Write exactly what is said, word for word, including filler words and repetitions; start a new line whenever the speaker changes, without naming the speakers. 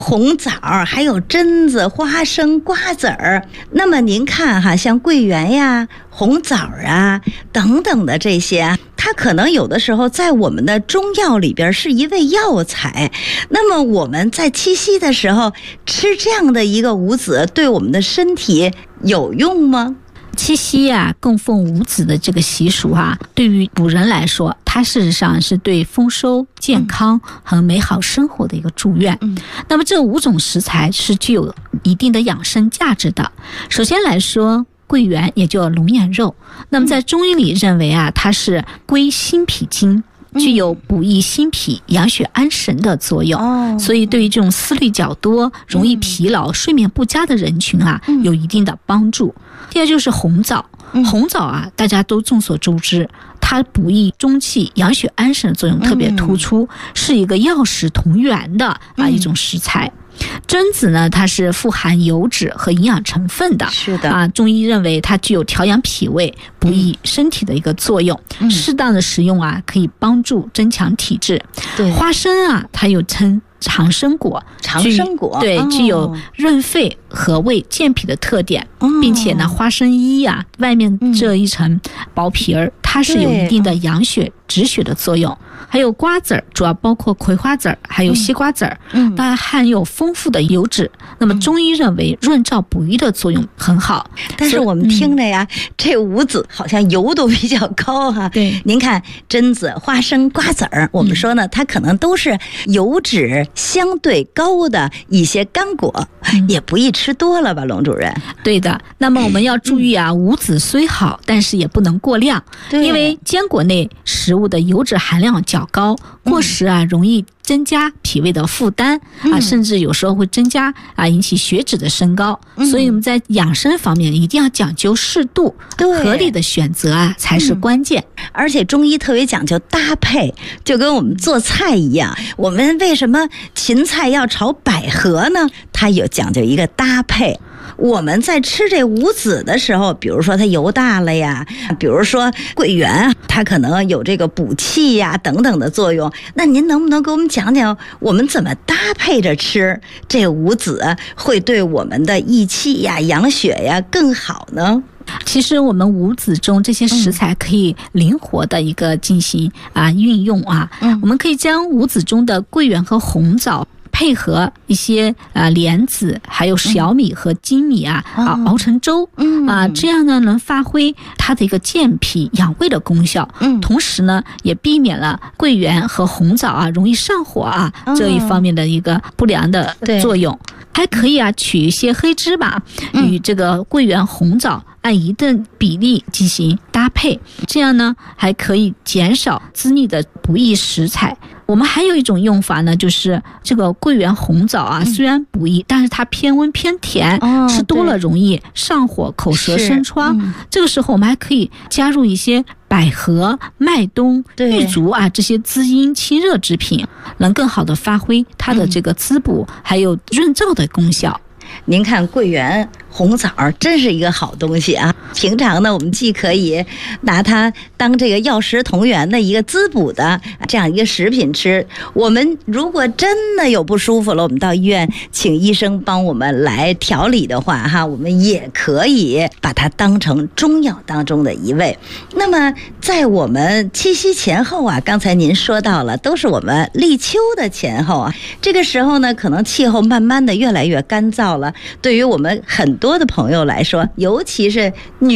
红枣，还有榛子、花生、瓜子儿。那么您看哈，像桂圆呀、红枣啊等等的这些，它可能有的时候在我们的中药里边是一味药材。那么我们在七夕的时候吃这样的一个五子，对我们的身体有用吗？
七夕啊，供奉五子的这个习俗啊，对于古人来说，它事实上是对丰收、健康和美好生活的一个祝愿。嗯，那么这五种食材是具有一定的养生价值的。首先来说，桂圆也叫龙眼肉，那么在中医里认为啊，它是归心脾经，具有补益心脾、养血安神的作用。哦，所以对于这种思虑较多、容易疲劳、睡眠不佳的人群啊，有一定的帮助。第二就是红枣，红枣啊，大家都众所周知，它补益中气、养血安神的作用特别突出，是一个药食同源的啊一种食材。榛子呢，它是富含油脂和营养成分的，
是的
啊，中医认为它具有调养脾胃、补益身体的一个作用。嗯、适当的食用啊，可以帮助增强体质。对，花生啊，它又称长生果，
长生果
对、哦，具有润肺和胃健脾的特点，哦、并且呢，花生衣啊，外面这一层薄皮儿，嗯、它是有一定的养血止血的作用。还有瓜子儿，主要包括葵花籽儿，还有西瓜籽儿，嗯，它含有丰富的油脂。那么中医认为润燥补益的作用很好。
但是我们听着呀，嗯、这五子好像油都比较高哈、啊。
对，
您看榛子、花生、瓜子儿，我们说呢，它可能都是油脂相对高的一些干果，嗯、也不宜吃多了吧，龙主任？
对的。那么我们要注意啊，嗯、五子虽好，但是也不能过量，因为坚果类食物的油脂含量较高，过食啊容易增加脾胃的负担、嗯、啊，甚至有时候会增加啊引起血脂的升高、嗯、所以我们在养生方面一定要讲究适度，合理的选择啊才是关键、
嗯、而且中医特别讲究搭配，就跟我们做菜一样，我们为什么芹菜要炒百合呢？它有讲究一个搭配。我们在吃这五子的时候，比如说它油大了呀，比如说桂圆它可能有这个补气呀等等的作用，那您能不能给我们讲讲我们怎么搭配着吃这五子会对我们的益气呀、养血呀更好呢？
其实我们五子中这些食材可以灵活的一个进行啊运用啊，嗯、我们可以将五子中的桂圆和红枣配合一些啊莲子，还有小米和精米啊、嗯、啊熬成粥，嗯啊这样呢能发挥它的一个健脾养胃的功效，嗯，同时呢也避免了桂圆和红枣啊容易上火啊、嗯、这一方面的一个不良的作用。还可以啊取一些黑芝麻与这个桂圆、红枣按一定比例进行搭配，这样呢还可以减少滋腻的不益食材。我们还有一种用法呢，就是这个桂圆、红枣啊，虽然补益，但是它偏温偏甜，哦、吃多了容易上火、口舌生疮。嗯、这个时候我们还可以加入一些百合、麦冬、玉竹啊这些滋阴清热之品，能更好的发挥它的这个滋补、嗯、还有润燥的功效。
您看桂圆、红枣真是一个好东西啊！平常呢，我们既可以拿它当这个药食同源的一个滋补的这样一个食品吃。我们如果真的有不舒服了，我们到医院请医生帮我们来调理的话，哈，我们也可以把它当成中药当中的一味。那么在我们七夕前后啊，刚才您说到了，都是我们立秋的前后啊，这个时候呢，可能气候慢慢的越来越干燥了。对于我们很多的朋友来说，尤其是女